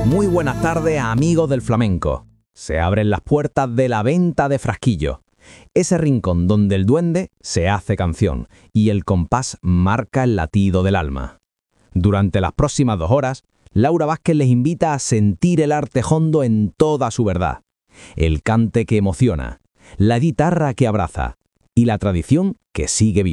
Muy buenas tardes, amigos del flamenco. Se abren las puertas de la venta de frasquillos. Ese rincón donde el duende se hace canción y el compás marca el latido del alma. Durante las próximas 2 horas, Laura Vázquez les invita a sentir el arte hondo en toda su verdad. El cante que emociona, la guitarra que abraza y la tradición que sigue viva.